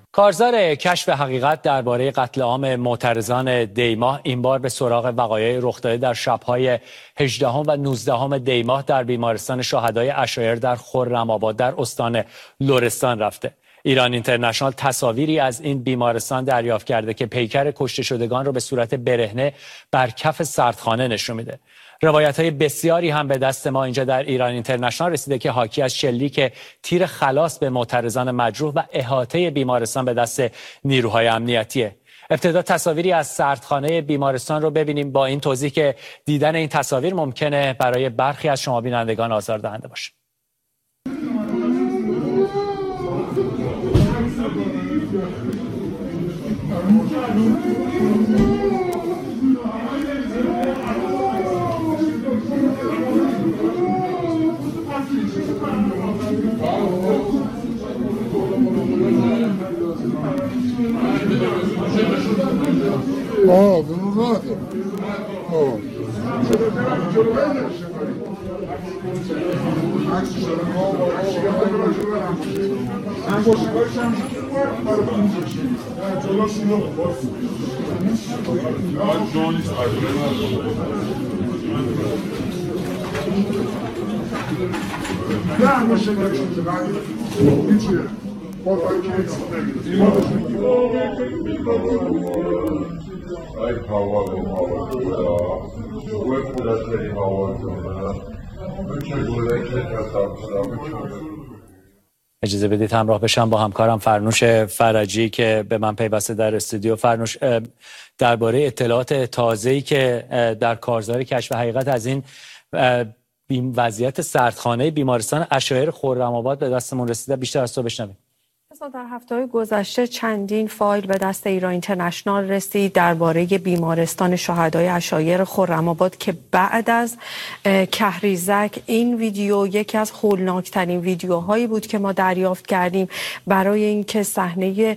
کارزار کشف حقیقت درباره قتل عام معترضان دی‌ماه این بار به سراغ وقایع رخ داده در شب‌های 18 و 19 دی‌ماه در بیمارستان شهدای عشایر در خرم‌آباد در استان لرستان رفته. ایران اینترنشنال تصاویری از این بیمارستان دریافت کرده که پیکر کشته شدگان را به صورت برهنه بر کف سردخانه نشون میده. روایت‌های بسیاری هم به دست ما اینجا در ایران اینترنشنال رسیده که حاکی از شلیک تیر خلاص به معترضان مجروح و احاطه بیمارستان به دست نیروهای امنیتیه. ابتدا تصاویری از سردخانه بیمارستان رو ببینیم با این توضیح که دیدن این تصاویر ممکنه برای برخی از شما بینندگان آزاردهنده باشه. اجازه بدید همراه بشم با همکارم فرنوش فرجی که به من پیوسته در استودیو. فرنوش، درباره اطلاعات تازه‌ای که در کارزار کشف حقیقت از این وضعیت سردخانه بیمارستان عشایر خرم‌آباد به دستمون رسیده بیشتر از تو بشنویم. در هفته‌های گذشته چندین فایل به دست ایران اینترنشنال رسید درباره بیمارستان شهدای عشایر خرم‌آباد که بعد از کهریزک این ویدیو یکی از هولناکترین ویدیوهایی بود که ما دریافت کردیم برای اینکه صحنه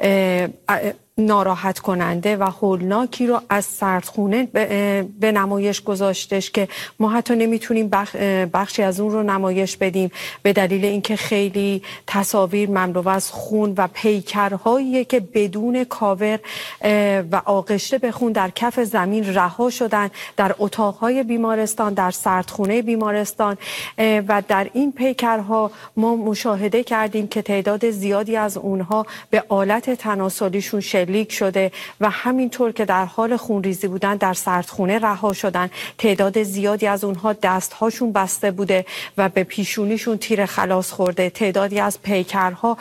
ناراحت کننده و هولناکی رو از سردخونه به نمایش گذاشتش که ما حتی نمیتونیم بخشی از اون رو نمایش بدیم به دلیل اینکه خیلی تصاویر مملو از خون و پیکرهایی که بدون کاور و آغشته به خون در کف زمین رها شدن در اتاقهای بیمارستان، در سردخونه بیمارستان و در این پیکرها ما مشاهده کردیم که تعداد زیادی از اونها به آلت تناسلیشون شلیک شده و همینطور که در حال خونریزی بودن در سردخونه رها شدن. تعداد زیادی از اونها دستهاشون بسته بوده و به پیشونیشون تیر خلاص خورده. تعدادی از پیکرها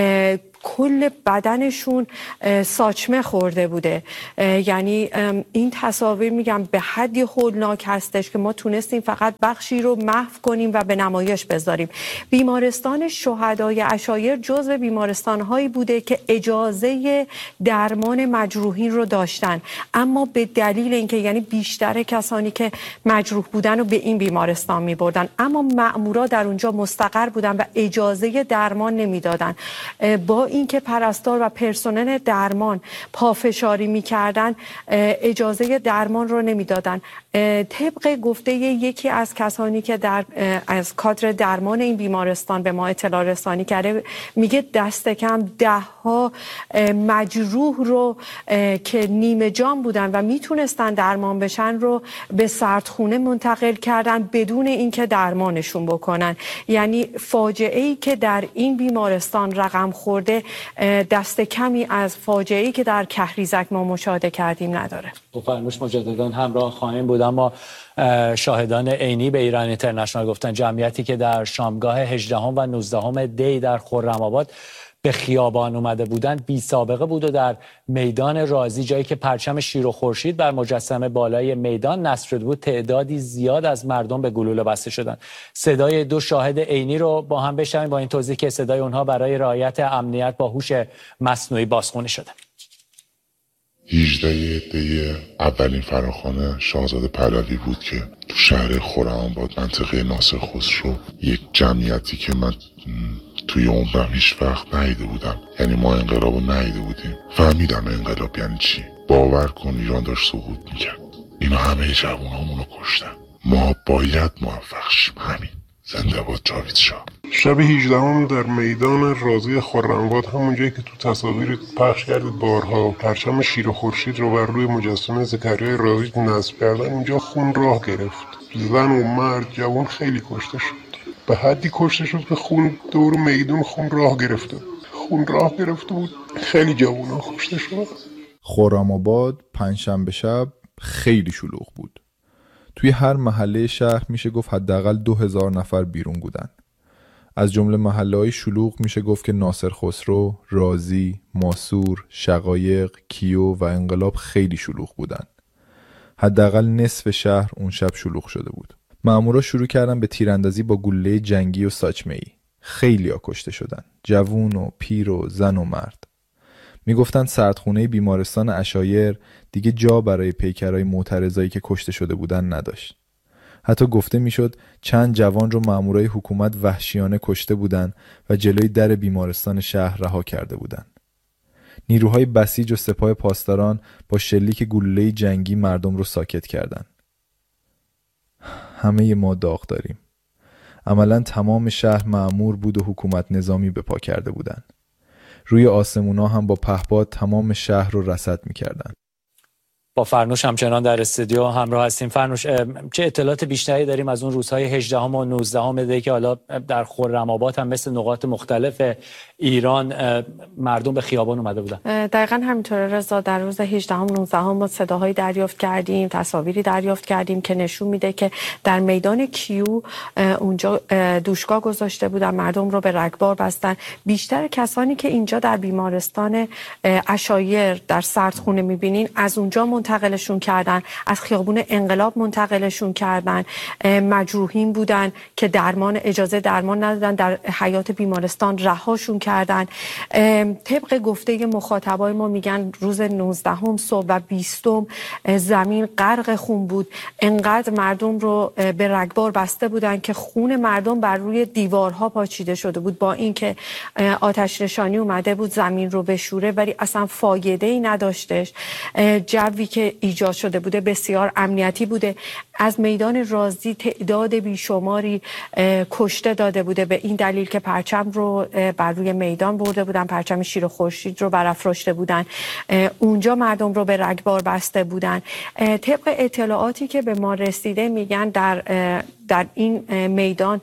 کل بدنشون ساچمه خورده بوده. یعنی این تصاویر میگم به حدی هولناک هستش که ما تونستیم فقط بخشی رو محو کنیم و به نمایش بذاریم. بیمارستان شهدای عشایر جزو بیمارستان‌هایی بوده که اجازه درمان مجروحین رو داشتن، اما به دلیل اینکه یعنی بیشتر کسانی که مجروح بودن رو به این بیمارستان می‌بردن، اما مأمورا در اونجا مستقر بودن و اجازه درمان نمیدادن. با اینکه پرستار و پرسنل درمان پافشاری می‌کردن اجازه درمان رو نمیدادن. طبق گفته یکی از کسانی که از کادر درمان این بیمارستان به ما اطلاع رسانی کرده، میگه دست کم 10 مجروح رو که نیمه جان بودن و میتونستن درمان بشن رو به سردخونه منتقل کردن بدون اینکه درمانشون بکنن. یعنی فاجعه‌ای که در این بیمارستان رقم خورده دست کمی از فاجعه‌ای که در کهریزک ما مشاهده کردیم نداره. فرموش مجدداً همراه خواهیم بود، اما شاهدان عینی به ایران اینترنشنال گفتن جمعیتی که در شامگاه 18 و 19 دی در خرم‌آباد به خیابان اومده بودند بی سابقه بود و در میدان رازی، جایی که پرچم شیر و خورشید بر مجسمه بالای میدان نصب شده بود، تعدادی زیاد از مردم به گلوله بسته شدند. صدای 2 شاهد عینی رو با هم بشنویم با این توضیح که صدای اونها برای رعایت امنیت با هوش مصنوعی بازخوانی شده. 18 دی اولین فراخوان شاهزاده پهلوی بود که تو شهر خرم‌آباد منطقه ناصر خسرو یک جمعیتی که من توی عمرم هیچ وقت ندیده بودم، یعنی ما انقلاب رو ندیده بودیم. فهمیدم انقلاب یعنی چی. باور کن ایران داشت سقوط میکرد. اینا همه جوانامونو کشتن. ما باید موفق شیم. همین زنده باد جاوید شاه. شب 18 در میدان رازی خرم‌آباد، همون جایی که تو تصاویر پخش کردید بارها، پرچم شیر و خورشید رو بر روی مجسمه زکریای رازی نصب کردن، اینجا خون راه گرفت. زن و مرد، جوان خیلی کشته شد. به حدی کشته شد که خون دور میدون خون راه گرفته بود. خیلی جوونا کشته شد. خرم‌آباد پنجشنبه شب خیلی شلوغ بود. توی هر محله شهر میشه گفت حداقل 2000 نفر بیرون بودن. از جمله محله‌های شلوغ میشه گفت که ناصر خسرو، رازی، ماسور، شقایق، کیو و انقلاب خیلی شلوغ بودن. حداقل نصف شهر اون شب شلوغ شده بود. مامورا شروع کردن به تیراندازی با گلوله جنگی و ساچمه‌ای. خیلی‌ها کشته شدن. جوون و پیر و زن و مرد. میگفتن سردخونه بیمارستان عشایر دیگه جا برای پیکرهای معترضایی که کشته شده بودن نداشت. حتی گفته میشد چند جوان رو مامورای حکومت وحشیانه کشته بودن و جلوی در بیمارستان شهر رها کرده بودن. نیروهای بسیج و سپاه پاسداران با شلیک گلوله جنگی مردم رو ساکت کردن. همه ما داغ داریم. عملاً تمام شهر مأمور بود و حکومت نظامی به پا کرده بودن. روی آسمونا هم با پهپاد تمام شهر رو رصد می‌کردن. با فرنوش همچنان در استودیو همراه هستیم. فرنوش، چه اطلاعات بیشتری داریم از اون روزهای 18 و 19 دی که حالا در خرم‌آباد هم مثل نقاط مختلف ایران مردم به خیابان اومده بودن؟ دقیقاً همینطوره رضا. در روز 18 و 19 ما صداهایی دریافت کردیم، تصاویری دریافت کردیم که نشون میده که در میدان کیو اونجا دوشگاه گذاشته بودن، مردم رو به رگبار بستن. بیشتر کسانی که اینجا در بیمارستان عشایر در سردخونه میبینین از اونجا منتقلشون کردن، از خیابون انقلاب منتقلشون کردن. مجروحین بودن که اجازه درمان ندادن، در حیات بیمارستان رهاشون کردن. طبق گفته مخاطبای ما میگن روز 19 صبح و 20 زمین غرق خون بود. انقدر مردم رو به رگبار بسته بودن که خون مردم بر روی دیوارها پاچیده شده بود. با اینکه آتش نشانی اومده بود زمین رو بشوره، ولی اصلا فایده‌ای نداشتش. جوی که ایجاد شده بوده بسیار امنیتی بوده. از میدان رازی تعداد بیشماری کشته داده بوده، به این دلیل که پرچم رو بر روی میدان برده بودن، پرچم شیر و خورشید رو برافراشته بودن، اونجا مردم رو به رگبار بسته بودن. طبق اطلاعاتی که به ما رسیده میگن در این میدان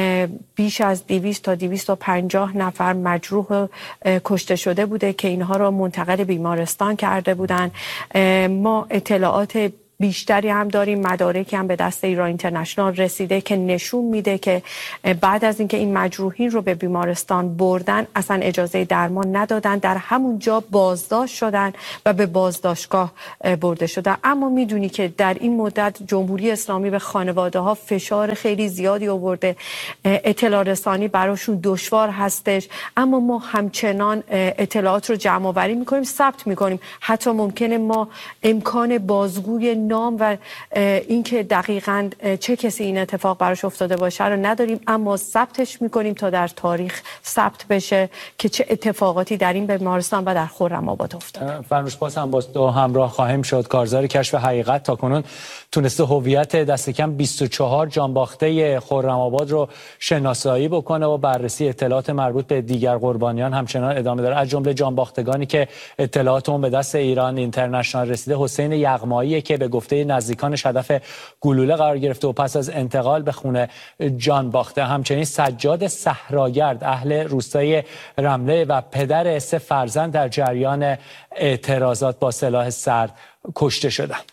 بیش از 200 تا 250 نفر مجروح کشته شده بوده که اینها رو منتقل بیمارستان کرده بودن. ما اطلاعات بیشتری هم داریم، مدارکی هم به دست ایران اینترنشنال رسیده که نشون میده که بعد از اینکه این مجروحین رو به بیمارستان بردن اصلا اجازه درمان ندادن، در همون جا بازداشت شدن و به بازداشتگاه برده شدن. اما میدونی که در این مدت جمهوری اسلامی به خانواده ها فشار خیلی زیادی آورده، اطلاع رسانی براشون دشوار هستش، اما ما همچنان اطلاعات رو جمع آوری میکنیم، ثبت میکنیم. حتی ممکنه ما امکان بازگوی نام و اینکه دقیقاً چه کسی این اتفاق براش افتاده باشه رو نداریم، اما ثبتش میکنیم تا در تاریخ ثبت بشه که چه اتفاقاتی در این بیمارستان و در خرم‌آباد افتاد. فرنوش، باز هم با دو همراه خواهیم شد. کارزار کشف حقیقت تاکنون تونسته هویت دست کم 24 جانباخته خرم‌آباد رو شناسایی بکنه و بررسی اطلاعات مربوط به دیگر قربانیان همچنان ادامه داره. از جمله جانباختگانی که اطلاعاتون به دست ایران اینترنشنال رسیده، حسین یغمایی که به گفته نزدیکانش هدف گلوله قرار گرفته و پس از انتقال به خونه جان باخته. همچنین سجاد صحراگرد اهل روستای رمله و پدر 3 فرزند در جریان اعتراضات با سلاح سرد کشته شدند.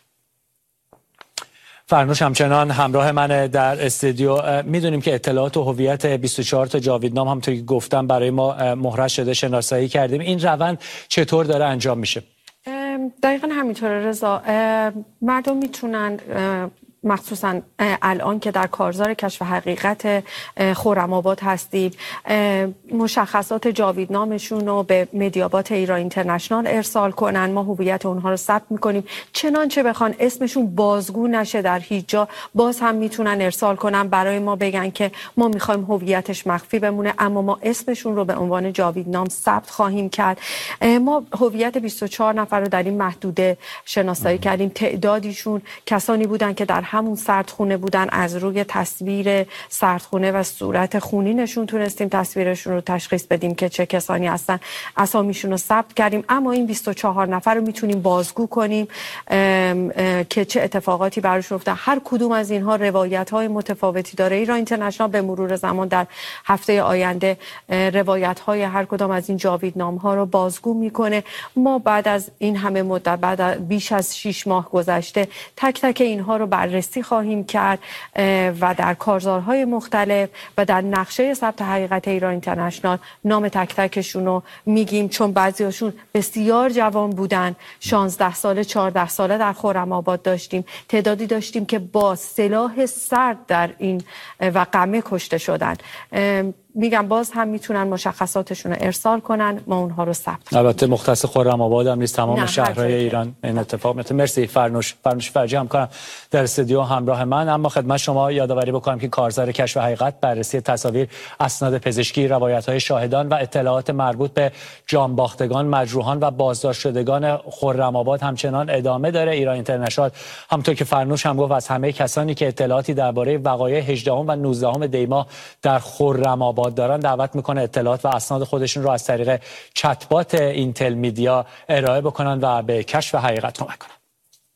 فرنوش همچنان همراه من در استودیو. میدونیم که اطلاعات و هویت 24 تا جاویدنام همونطور که گفتم برای ما مهرس شده، شناسایی کردیم. این روند چطور داره انجام میشه؟ دقیقا همینطوره رضا. مردم میتونن مخصوصا الان که در کارزار کشف حقیقت خرم‌آباد هستیم مشخصات جاویدنامشون رو به مدیابات ایران اینترنشنال ارسال کنن. ما هویت اونها رو ثبت میکنیم، چنانچه بخوان اسمشون بازگو نشه در هیچ جا باز هم میتونن ارسال کنن برای ما، بگن که ما میخوایم هویتش مخفی بمونه اما ما اسمشون رو به عنوان جاویدنام ثبت خواهیم کرد. ما هویت 24 نفر رو در این محدوده شناسایی کردیم. تعدادیشون کسانی بودن که در همون سردخونه بودن. از روی تصویر سردخونه و صورت خونینشون تونستیم تصویرشون رو تشخیص بدیم که چه کسانی هستن. اسامیشون رو ثبت کردیم، اما این 24 نفر رو میتونیم بازگو کنیم که چه اتفاقاتی براشون افتاد. هر کدوم از اینها روایت‌های متفاوتی داره. ایران اینترنشنال به مرور زمان در هفته آینده روایت‌های هر کدام از این جاویدنام‌ها رو بازگو میکنه. ما بعد از این همه مدت، بعد از بیش از 6 ماه گذشته، تک تک اینها رو بررسی خواهیم کرد و در کارزارهای مختلف و در نقشه ثبت حقیقت ایران اینترنشنال نام تک تکشون رو میگیم، چون بعضیاشون بسیار جوان بودن. 16 ساله 14 ساله در خرم‌آباد داشتیم، تعدادی داشتیم که با سلاح سرد در این وقمه کشته شدن. میگم باز هم میتونن مشخصاتشون رو ارسال کنن، ما اونها رو ثبت. البته مختص خرم‌آباد هم نیست، تمام شهرهای ایران این اتفاق میفته. مرسی فرنوش فرجی همکارم در استودیو همراه من. اما خدمت شما یادآوری بکنم که کارزار کشف حقیقت بررسی تصاویر، اسناد پزشکی، روایت‌های شاهدان و اطلاعات مربوط به جانباختگان، مجروحان و بازداشت شدگان خرم‌آباد همچنان ادامه داره. ایران اینترنشنال همونطور که فرنوش هم گفت از همه کسانی که اطلاعاتی درباره وقایع 18 و 19 دی ماه در خرم‌آباد دارن دعوت میکنه اطلاعات و اسناد خودشون رو از طریق چتبات اینتل میدیا ارائه بکنن و به کشف حقیقت کمک کنن.